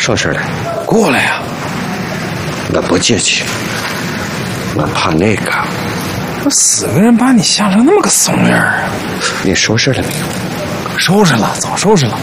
说事来。 过来呀！ 我不进去，我怕那个。 我4个人把你吓成那么个怂样啊！ 你收拾了没有？ 收拾了，早收拾了。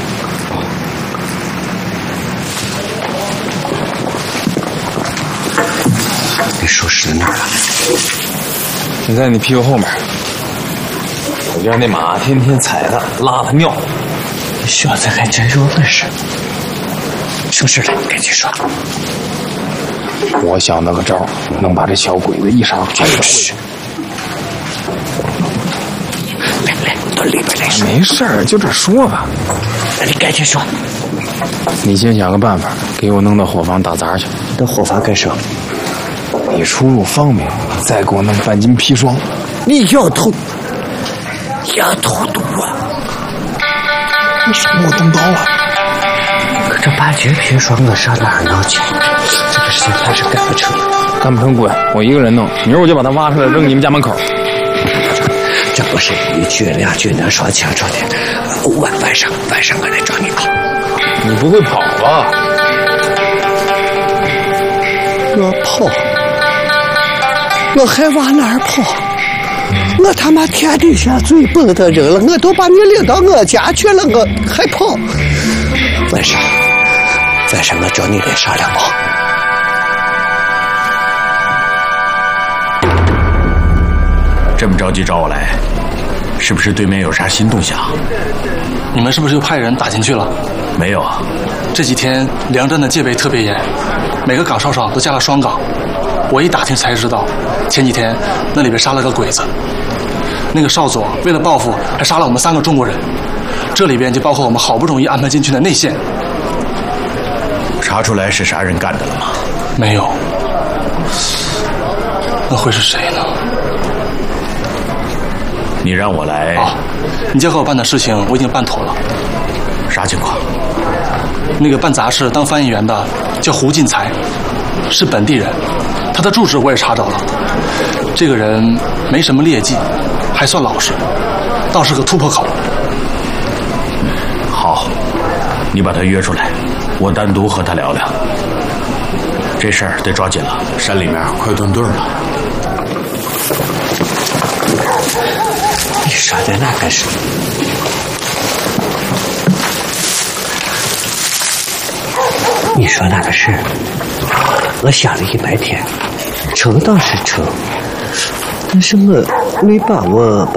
你收拾哪儿了？ 就在你屁股后面。我家那马天天踩它，拉它尿。 小子还真有本事。收拾了，赶紧说。 我想那个招，能把这小鬼子一杀全收拾。 来，到里边来说。 没事儿，就这说吧。 那你赶紧说。 你先想个办法，给我弄到伙房打杂去。 到伙房干什么？ 你出入方便，再给我弄半斤砒霜。 你要偷毒啊！ 你什么我动刀了？ 可这半斤砒霜我上哪儿弄去？这个事情还是干不成。 干不成滚，我一个人弄。明儿我就把它挖出来扔你们家门口。 这不是1句2句能说清楚的。晚上我来找你啊。 你不会跑吧？ 我跑，我还往哪儿跑？我他妈天底下最笨的人了，我都把你领到我家去了，我还跑？晚上我找你来商量吧。 这么着急找我来，是不是对面有啥新动向？ 你们是不是又派人打进去了？ 没有啊。 这几天梁镇的戒备特别严，每个岗哨上都加了双岗。我一打听才知道，前几天那里边杀了个鬼子。那个少佐为了报复，还杀了我们3个中国人。这里边就包括我们好不容易安排进去的内线。 查出来是啥人干的了吗？ 没有。那会是谁呢？ 你让我来啊！你交给我办的事情我已经办妥了。 啥情况？ 那个办杂事当翻译员的叫胡进才，是本地人，他的住址我也查着了。这个人没什么劣迹，还算老实，倒是个突破口。 好，你把他约出来，我单独和他聊聊。这事儿得抓紧了，山里面快断队了。 你说的那个是？你说那个事，我想了一白天，成倒是成，但是我没把握把